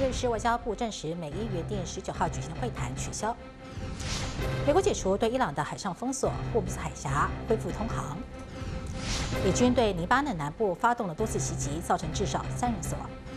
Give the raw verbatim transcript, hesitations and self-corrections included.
瑞士外交部证实，美伊原定十九号举行的会谈取消。美国解除对伊朗的海上封锁，霍姆斯海峡恢复通航。以军对黎巴嫩南部发动了多次袭击，造成至少三人死亡。